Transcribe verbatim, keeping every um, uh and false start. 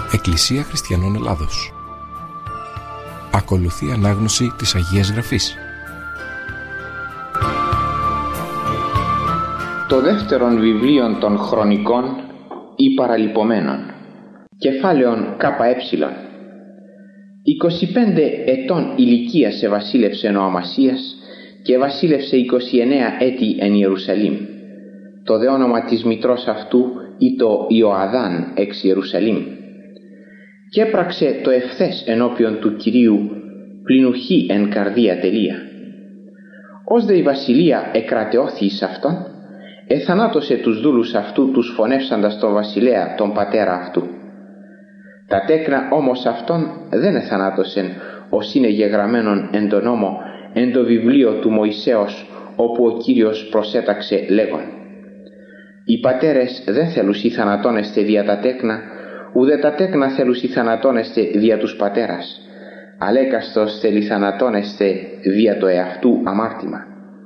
Εκκλησία Χριστιανών Ελλάδος. Ακολουθεί ανάγνωση της Αγίας Γραφής. Το δεύτερον βιβλίον των Χρονικών ή Παραλυπωμένων. Κεφάλαιον ΚΕ. είκοσι πέντε ετών ηλικίας εβασίλευσε ο Αμασίας και βασίλευσε είκοσι εννέα έτη εν Ιερουσαλήμ. Το δε όνομα της μητρός αυτού ήτο Ιωαδάν εξ Ιερουσαλήμ. Και έπραξε το ευθές ενώπιον του Κυρίου πληνουχή εν καρδία τελεία. Ως δε η βασιλεία εκρατεώθη εις αυτόν, εθανάτωσε τους δούλους αυτού τους φωνεύσαντας τον βασιλέα τον πατέρα αυτού. Τα τέκνα όμως αυτών δεν εθανάτωσεν, ως είναι γεγραμμένον εν το νόμο εν το βιβλίο του Μωυσέως, όπου ο Κύριος προσέταξε λέγον: «Οι πατέρες δεν θέλουσι θανατώνεστε δια τα τέκνα, ουδέ τα τέκνα θέλουσι θανατώνεστε δια τους πατέρας, αλέκαστος θέλει θανατώνεστε δια το εαυτού αμάρτημα».